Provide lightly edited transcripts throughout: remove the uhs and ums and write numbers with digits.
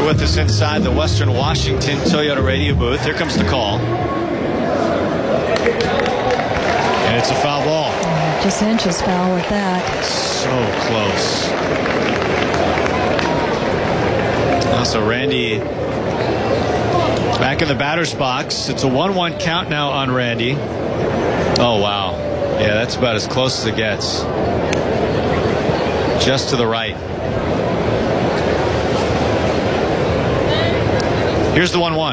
with us inside the Western Washington Toyota radio booth. Here comes the call. And it's a foul ball. Just inches foul with that. So close. Also, Randy back in the batter's box. It's a 1-1 count now on Randy. Oh, wow. Yeah, that's about as close as it gets. Just to the right. Here's the 1-1.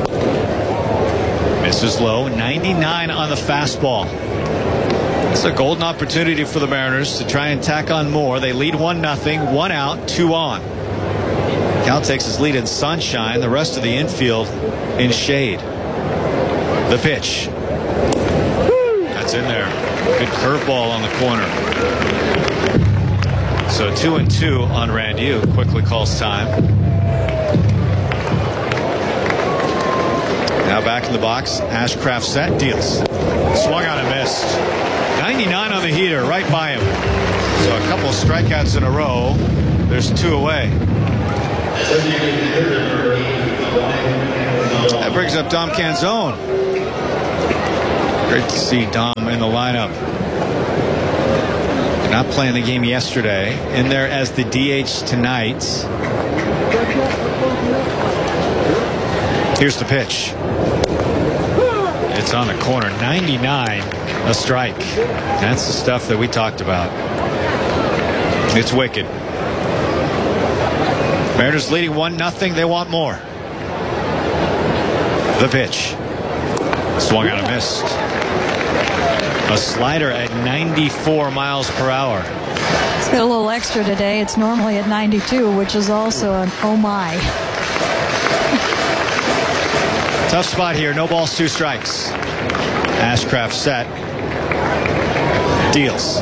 Misses low. 99 on the fastball. It's a golden opportunity for the Mariners to try and tack on more. They lead 1-0, 1 out, 2 on. Cal takes his lead in sunshine, the rest of the infield in shade. The pitch. That's in there. Good curveball on the corner. So 2-2 on Randy, who quickly calls time. Now back in the box, Ashcraft set, deals. Swung on and missed. 99 on the heater, right by him. So a couple of strikeouts in a row. There's 2 away. That brings up Dom Canzone. Great to see Dom in the lineup. Not playing the game yesterday. In there as the DH tonight. Here's the pitch. It's on the corner. 99, a strike. That's the stuff that we talked about. It's wicked. Mariners leading 1-0. They want more. The pitch. Swung out and missed. A slider at 94 miles per hour. It's got a little extra today. It's normally at 92, which is also an oh my. Tough spot here. No balls, 2 strikes. Ashcraft set. Deals.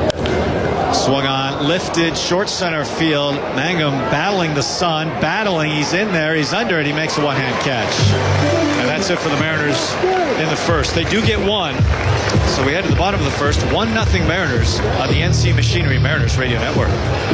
Swung on, lifted, short center field. Mangum battling the sun, battling. He's in there. He's under it. He makes a one-hand catch. And that's it for the Mariners in the first. They do get 1. So we head to the bottom of the first. 1-0 Mariners on the NC Machinery Mariners Radio Network.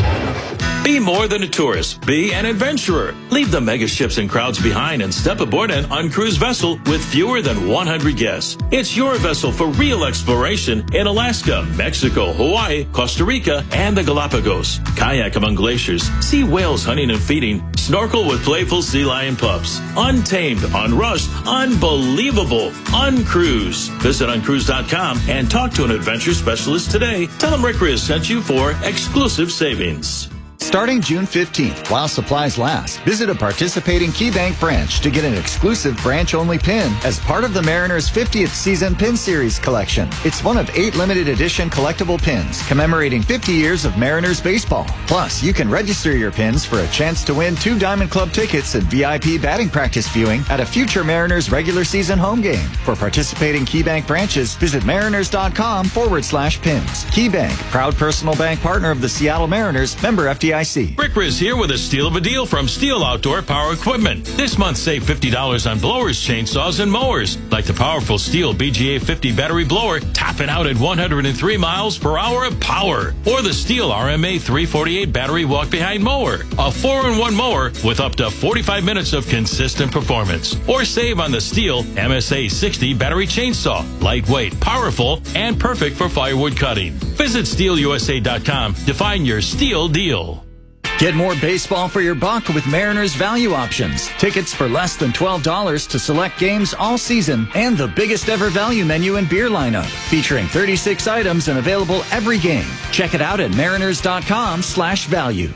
Be more than a tourist. Be an adventurer. Leave the mega ships and crowds behind and step aboard an uncruised vessel with fewer than 100 guests. It's your vessel for real exploration in Alaska, Mexico, Hawaii, Costa Rica, and the Galapagos. Kayak among glaciers. See whales hunting and feeding. Snorkel with playful sea lion pups. Untamed, unrushed, unbelievable. Uncruise. Visit uncruise.com and talk to an adventure specialist today. Tell them Rick Riz sent you for exclusive savings. Starting June 15th, while supplies last, visit a participating KeyBank branch to get an exclusive branch-only pin as part of the Mariners' 50th season pin series collection. It's one of 8 limited edition collectible pins commemorating 50 years of Mariners baseball. Plus, you can register your pins for a chance to win 2 Diamond Club tickets and VIP batting practice viewing at a future Mariners regular season home game. For participating KeyBank branches, visit mariners.com/pins. KeyBank, proud personal bank partner of the Seattle Mariners, member FDIC. Rick Riz here with a steal of a deal from Steel Outdoor Power Equipment. This month, save $50 on blowers, chainsaws, and mowers. Like the powerful Steel BGA 50 battery blower, topping out at 103 miles per hour of power. Or the Steel RMA 348 battery walk-behind mower. A 4-in-1 mower with up to 45 minutes of consistent performance. Or save on the Steel MSA 60 battery chainsaw. Lightweight, powerful, and perfect for firewood cutting. Visit SteelUSA.com to find your Steel deal. Get more baseball for your buck with Mariners Value Options. Tickets for less than $12 to select games all season and the biggest ever value menu and beer lineup, featuring 36 items and available every game. Check it out at mariners.com/value.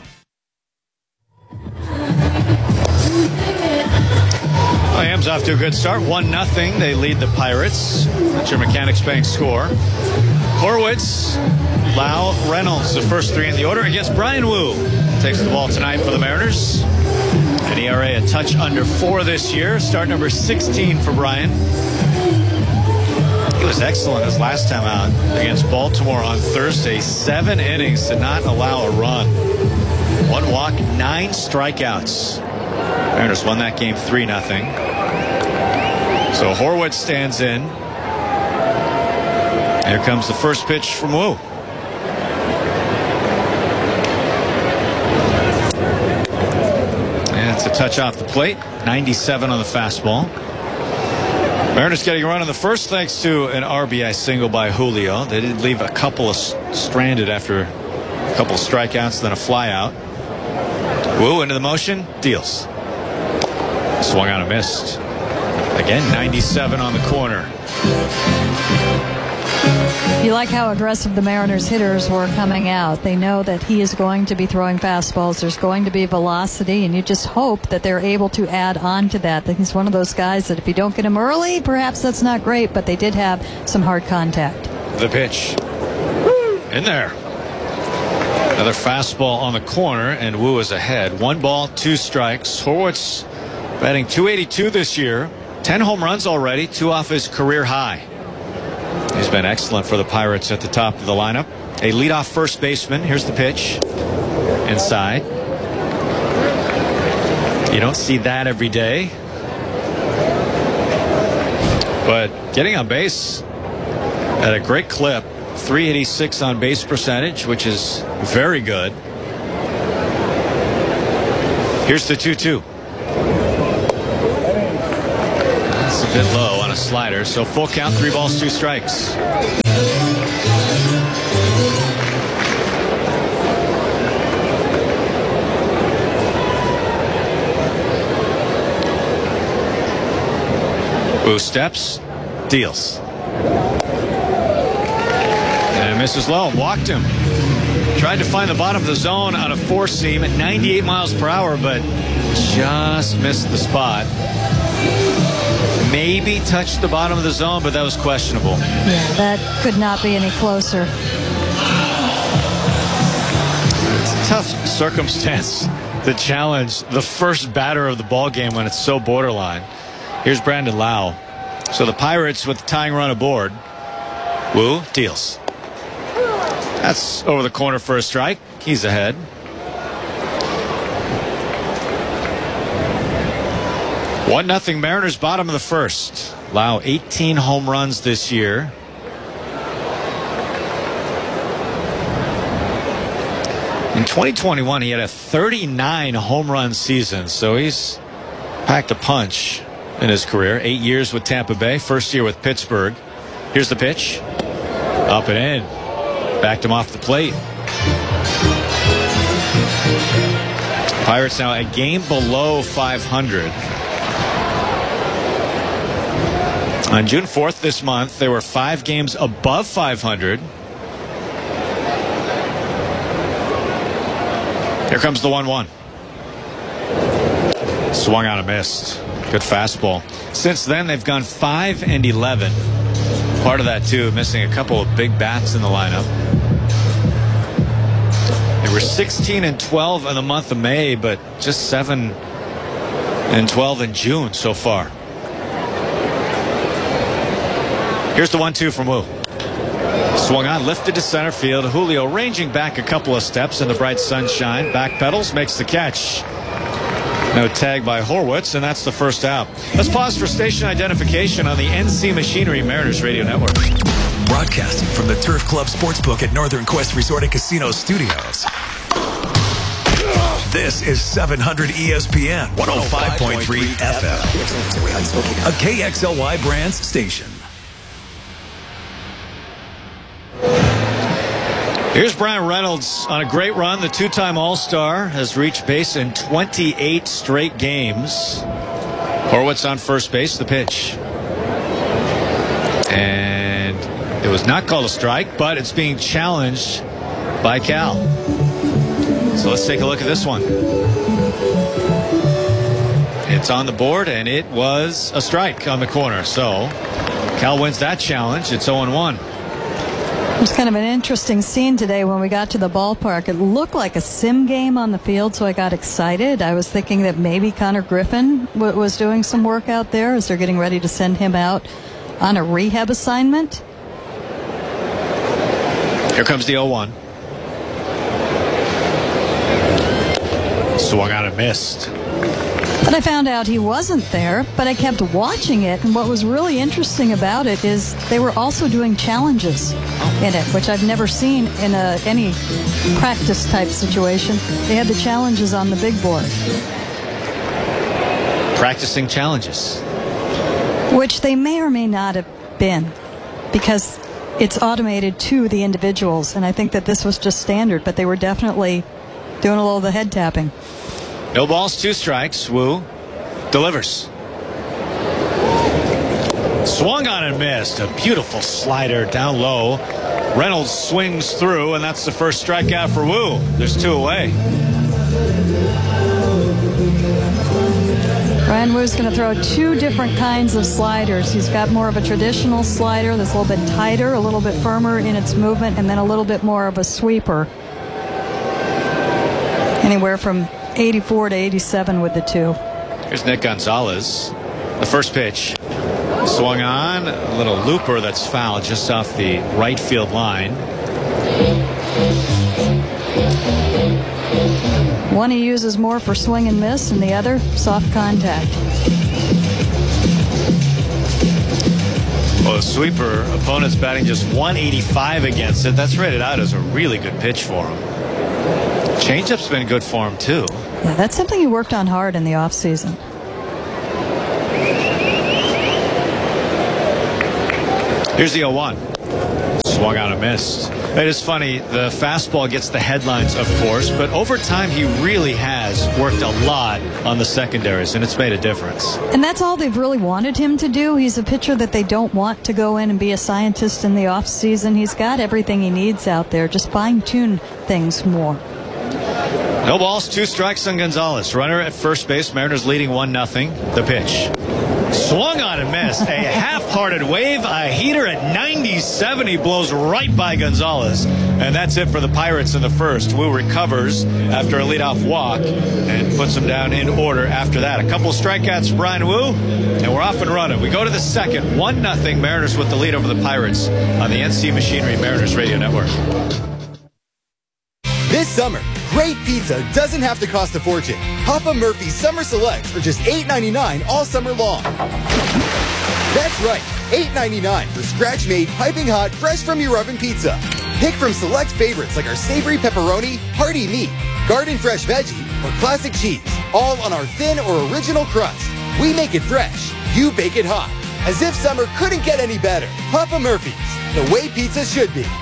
Miami's off to a good start. 1-0. They lead the Pirates. That's your Mechanics Bank score. Horwitz, Lau, Reynolds, the first 3 in the order against Brian Wu. Takes the ball tonight for the Mariners. An ERA a touch under 4 this year. Start number 16 for Brian. He was excellent his last time out against Baltimore on Thursday. 7 innings to not allow a run. 1 walk, 9 strikeouts. Mariners won that game 3-0. So Horwitz stands in. Here comes the first pitch from Wu. It's a touch off the plate. 97 on the fastball. Mariners getting a run in the first thanks to an RBI single by Julio. They did leave a couple of stranded after a couple of strikeouts, then a fly out. Wu into the motion, deals. Swung on and missed. Again, 97 on the corner. You like how aggressive the Mariners hitters were coming out. They know that he is going to be throwing fastballs. There's going to be velocity, and you just hope that they're able to add on to that. He's one of those guys that if you don't get him early, perhaps that's not great, but they did have some hard contact. The pitch. In there. Another fastball on the corner, and Wu is ahead. 1 ball, 2 strikes. Horwitz batting .282 this year. 10 home runs already, 2 off his career high. He's been excellent for the Pirates at the top of the lineup. A leadoff first baseman. Here's the pitch. Inside. You don't see that every day. But getting on base at a great clip. .386 on base percentage, which is very good. Here's the 2-2. That's a bit low on a slider, so full count, 3 balls, 2 strikes. Wu steps, deals. And misses low, walked him. Tried to find the bottom of the zone on a 4-seam at 98 miles per hour, but just missed the spot. Maybe touched the bottom of the zone, but that was questionable. Yeah, that could not be any closer. It's a tough circumstance to challenge the first batter of the ball game when it's so borderline. Here's Brandon Lau. So the Pirates with the tying run aboard. Wu deals. That's over the corner for a strike. He's ahead. One nothing Mariners, bottom of the first. Lau 18 home runs this year. In 2021, he had a 39 home run season, so he's packed a punch in his career. 8 years with Tampa Bay, first year with Pittsburgh. Here's the pitch. Up and in. Backed him off the plate. Pirates now a game below 500. On June 4th this month, they were 5 games above 500. Here comes the 1-1. Swung on and missed. Good fastball. Since then, they've gone 5-11. Part of that, too, missing a couple of big bats in the lineup. They were 16-12 in the month of May, but just 7-12 in June so far. Here's the 1-2 from Wu. Swung on, lifted to center field. Julio ranging back a couple of steps in the bright sunshine. Back pedals, makes the catch. No tag by Horwitz, and that's the first out. Let's pause for station identification on the NC Machinery Mariners Radio Network. Broadcasting from the Turf Club Sportsbook at Northern Quest Resort and Casino Studios. This is 700 ESPN 105.3 FM. A KXLY Brands station. Here's Brian Reynolds on a great run. The 2-time All-Star has reached base in 28 straight games. Horwitz on first base, the pitch. And it was not called a strike, but it's being challenged by Cal. So let's take a look at this one. It's on the board, and it was a strike on the corner. So Cal wins that challenge. It's 0-1. It was kind of an interesting scene today when we got to the ballpark. It looked like a sim game on the field, so I got excited. I was thinking that maybe Connor Griffin was doing some work out there as they're getting ready to send him out on a rehab assignment. Here comes the 0-1. Swung on and missed. But I found out he wasn't there, but I kept watching it, and what was really interesting about it is they were also doing challenges in it, which I've never seen in any practice type situation. They had the challenges on the big board. practicing challenges. Which they may or may not have been, because it's automated to the individuals, and I think that this was just standard, but they were definitely doing a little of the head tapping. No balls, 2 strikes. Wu delivers. Swung on and missed. A beautiful slider down low. Reynolds swings through, and that's the first strikeout for Wu. There's 2 away. Bryan Wu's going to throw 2 different kinds of sliders. He's got more of a traditional slider that's a little bit tighter, a little bit firmer in its movement, and then a little bit more of a sweeper. Anywhere from 84 to 87 with the 2. Here's Nick Gonzalez. The first pitch. Swung on. A little looper that's foul just off the right field line. One he uses more for swing and miss, and the other, soft contact. Well, the sweeper, opponent's batting just 185 against it. That's rated out as a really good pitch for him. Changeup's been good for him, too. Yeah, that's something he worked on hard in the offseason. Here's the 0-1. Swung on and missed. It is funny, the fastball gets the headlines, of course, but over time he really has worked a lot on the secondaries, and it's made a difference. And that's all they've really wanted him to do. He's a pitcher that they don't want to go in and be a scientist in the offseason. He's got everything he needs out there. Just fine-tune things more. No balls, 2 strikes on Gonzalez. Runner at first base. Mariners leading 1-0. The pitch. Swung on and missed. A half-hearted wave. A heater at 97. He blows right by Gonzalez. And that's it for the Pirates in the first. Wu recovers after a leadoff walk and puts him down in order after that. A couple of strikeouts for Bryan Wu, and we're off and running. We go to the second. 1-0. Mariners with the lead over the Pirates on the NC Machinery Mariners Radio Network. This summer, great pizza doesn't have to cost a fortune. Papa Murphy's Summer Selects are just $8.99 all summer long. That's right, $8.99 for scratch-made, piping hot, fresh from your oven pizza. Pick from select favorites like our savory pepperoni, hearty meat, garden fresh veggie, or classic cheese, all on our thin or original crust. We make it fresh, you bake it hot. As if summer couldn't get any better. Papa Murphy's, the way pizza should be.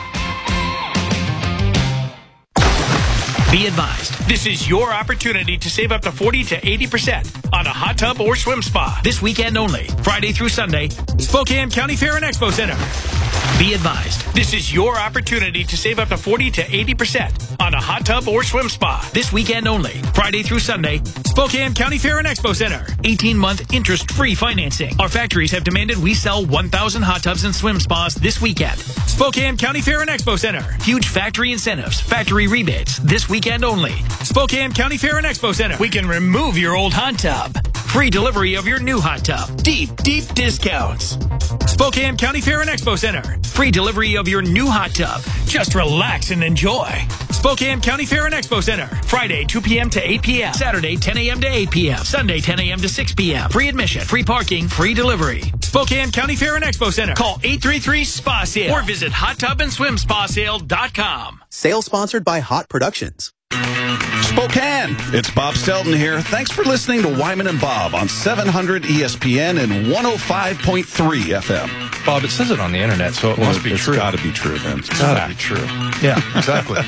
Be advised, this is your opportunity to save up to 40 to 80% on a hot tub or swim spa. This weekend only, Friday through Sunday, Spokane County Fair and Expo Center. Be advised, this is your opportunity to save up to 40 to 80% on a hot tub or swim spa. This weekend only, Friday through Sunday, Spokane County Fair and Expo Center. 18-month interest-free financing. Our factories have demanded we sell 1,000 hot tubs and swim spas this weekend. Spokane County Fair and Expo Center. Huge factory incentives, factory rebates, this weekend only. Spokane County Fair and Expo Center. We can remove your old hot tub. Free delivery of your new hot tub. Deep, deep discounts. Spokane County Fair and Expo Center. Free delivery of your new hot tub. Just relax and enjoy. Spokane County Fair and Expo Center. Friday, 2 p.m. to 8 p.m. Saturday, 10 a.m. to 8 p.m. Sunday, 10 a.m. to 6 p.m. Free admission, free parking, free delivery. Spokane County Fair and Expo Center. Call 833-SPA-SALE or visit hottubandSwimSpaSale.com. Sale sponsored by Hot Productions. Spokane, it's Bob Stelton here. Thanks for listening to Wyman and Bob on 700 ESPN and 105.3 FM. Bob, it says it on the internet, so it must be true. It's got to be true, then. It's got to be true. Yeah, exactly.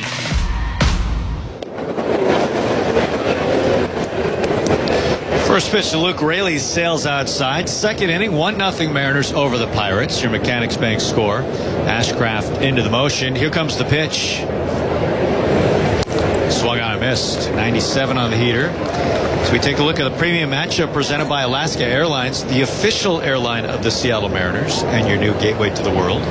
First pitch to Luke Raley sails outside. Second inning, 1-0 Mariners over the Pirates. Your Mechanics Bank score. Ashcraft into the motion. Here comes the pitch. Swung on and missed. 97 on the heater. So we take a look at the premium matchup presented by Alaska Airlines, the official airline of the Seattle Mariners and your new gateway to the world.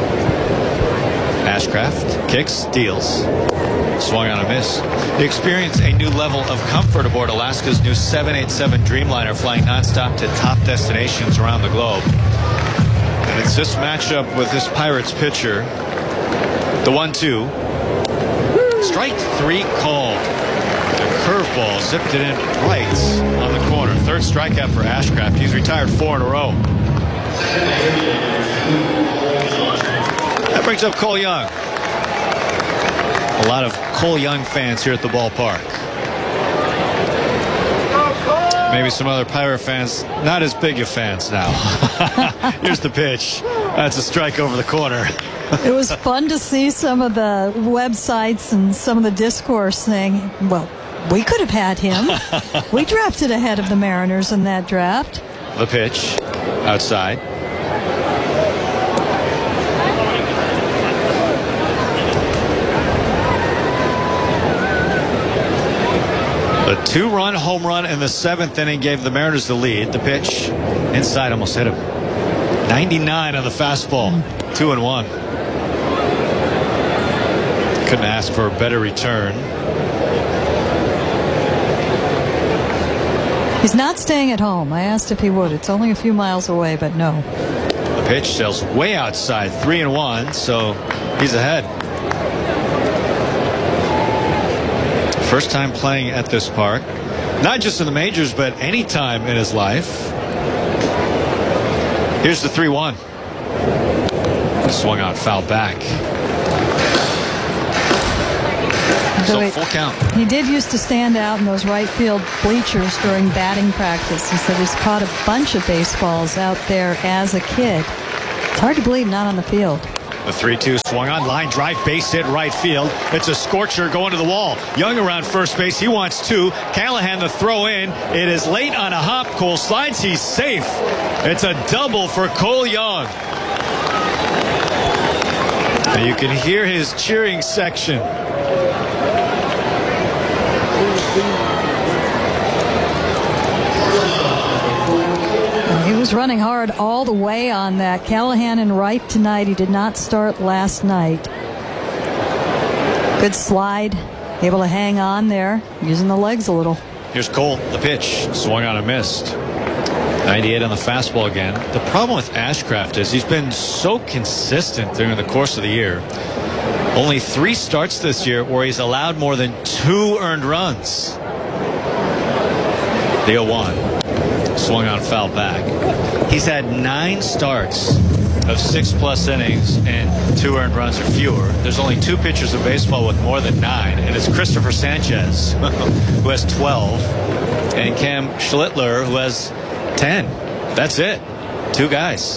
Ashcraft kicks, deals. Swung on and missed. Experience a new level of comfort aboard Alaska's new 787 Dreamliner, flying nonstop to top destinations around the globe. And it's this matchup with this Pirates pitcher. The 1-2. Strike 3 called. The curveball zipped it in right on the corner. Third strikeout for Ashcraft. He's retired 4 in a row. That brings up Cole Young. A lot of Cole Young fans here at the ballpark. Maybe some other Pirate fans, not as big of fans now. Here's the pitch. That's a strike over the corner. It was fun to see some of the websites and some of the discourse saying, well, we could have had him. We drafted ahead of the Mariners in that draft. The pitch outside. A 2-run home run in the 7th inning gave the Mariners the lead. The pitch inside almost hit him. 99 on the fastball. 2-1. Couldn't ask for a better return. He's not staying at home. I asked if he would. It's only a few miles away, but no. The pitch sails way outside. 3-1, so he's ahead. First time playing at this park. Not just in the majors, but any time in his life. Here's the 3-1. Swung out, foul back. So full count. He did used to stand out in those right field bleachers during batting practice. He said he's caught a bunch of baseballs out there as a kid. It's hard to believe not on the field. The 3-2 swung on, line drive, base hit right field. It's a scorcher going to the wall. Young around first base. He wants 2. Callahan the throw in. It is late on a hop. Cole slides. He's safe. It's a double for Cole Young. And you can hear his cheering section. He was running hard all the way on that. Callahan in right tonight. He did not start last night. Good slide. Able to hang on there, using the legs a little. Here's Cole, the pitch. Swung on and missed. 98 on the fastball again. The problem with Ashcraft is he's been so consistent during the course of the year. Only 3 starts this year where he's allowed more than 2 earned runs. The 0-1. Swung on, foul back. He's had 9 starts of 6+ innings and 2 earned runs or fewer. There's only 2 pitchers in baseball with more than 9, and it's Christopher Sanchez, who has 12, and Cam Schlittler, who has 10. That's it. 2 guys.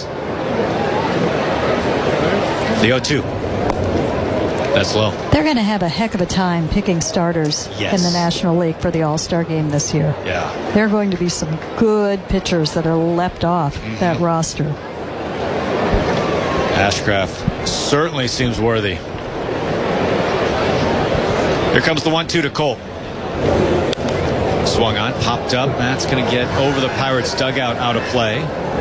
The 0-2. That's low. They're going to have a heck of a time picking starters in the National League for the All-Star game this year. Yeah. There are going to be some good pitchers that are left off that roster. Ashcraft certainly seems worthy. Here comes the 1-2 to Cole. Swung on, popped up. That's going to get over the Pirates dugout, out of play.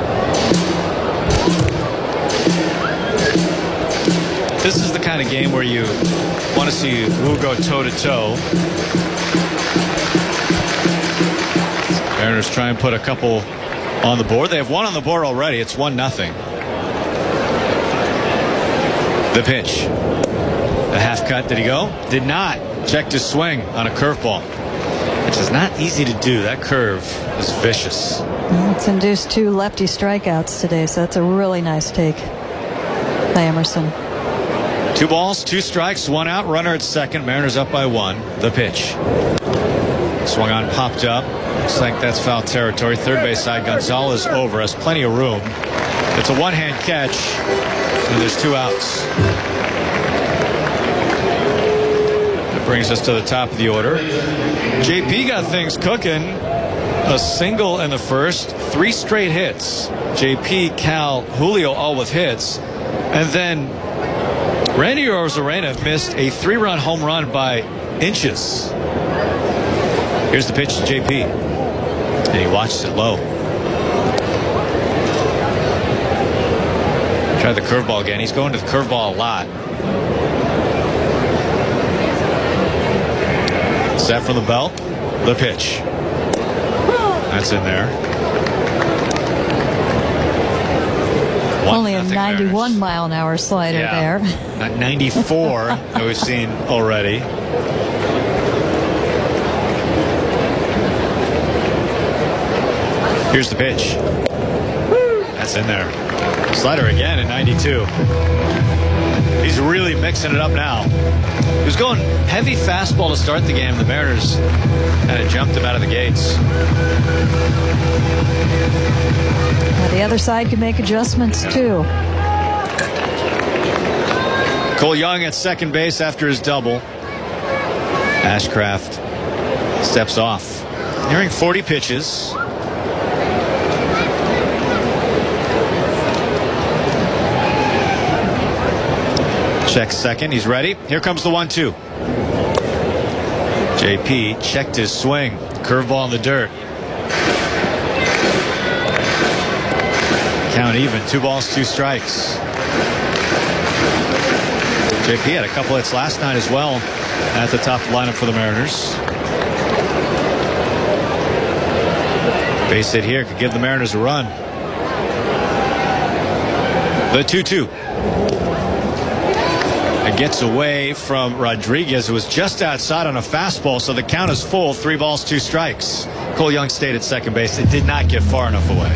This is the kind of game where you want to see who go toe-to-toe. Mariners try and put a couple on the board. They have 1 on the board already. It's 1-0. The pitch. The half cut. Did he go? Did not. Checked his swing on a curveball, which is not easy to do. That curve is vicious. It's induced 2 lefty strikeouts today, so that's a really nice take by Emerson. 2 balls, 2 strikes, 1 out. Runner at second. Mariners up by 1. The pitch. Swung on, popped up. Looks like that's foul territory. Third base side. Gonzalez over. Has plenty of room. It's a one-hand catch, and there's 2 outs. That brings us to the top of the order. JP got things cooking. A single in the first, 3 straight hits. JP, Cal, Julio all with hits. And then Randy Arozarena missed a 3-run home run by inches. Here's the pitch to JP. And he watched it low. Tried the curveball again. He's going to the curveball a lot. Set from the belt. The pitch. That's in there. Only a 91-mile-an-hour slider there. Not 94 that we've seen already. Here's the pitch. That's in there. Slider again at 92. He's really mixing it up now. He was going heavy fastball to start the game. The Mariners kind of jumped him out of the gates. Well, the other side can make adjustments too. Cole Young at second base after his double. Ashcraft steps off. Nearing 40 pitches. Checks second. He's ready. Here comes the 1-2. JP checked his swing. Curveball in the dirt. Count even. 2 balls, 2 strikes. JP had a couple hits last night as well at the top of the lineup for the Mariners. Base hit here could give the Mariners a run. The 2-2. It gets away from Rodriguez, who was just outside on a fastball, so the count is full. 3 balls, 2 strikes. Cole Young stayed at second base. It did not get far enough away.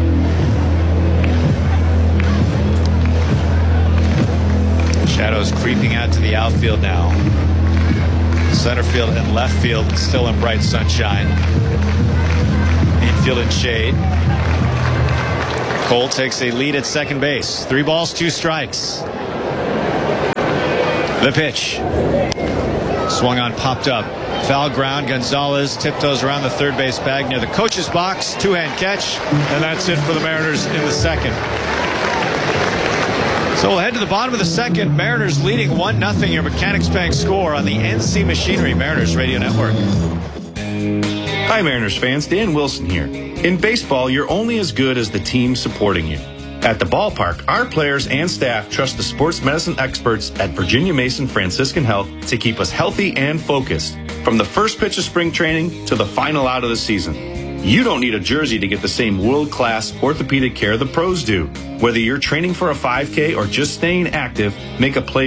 Shadows creeping out to the outfield now. Center field and left field still in bright sunshine. Infield in shade. Cole takes a lead at second base. 3 balls, 2 strikes. The pitch. Swung on, popped up. Foul ground. Gonzalez tiptoes around the third base bag near the coach's box. 2-hand catch. And that's it for the Mariners in the second. So we'll head to the bottom of the second. Mariners leading 1-0. Your Mechanics Bank score on the NC Machinery Mariners Radio Network. Hi, Mariners fans. Dan Wilson here. In baseball, you're only as good as the team supporting you. At the ballpark, our players and staff trust the sports medicine experts at Virginia Mason Franciscan Health to keep us healthy and focused, from the first pitch of spring training to the final out of the season. You don't need a jersey to get the same world-class orthopedic care the pros do. Whether you're training for a 5K or just staying active, make a play